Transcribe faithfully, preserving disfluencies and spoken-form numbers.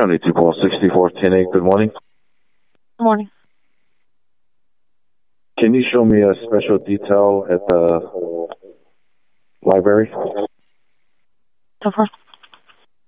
County, two Paul sixty-four ten eight. Good morning. Good morning. Can you show me a special detail at the library? So far.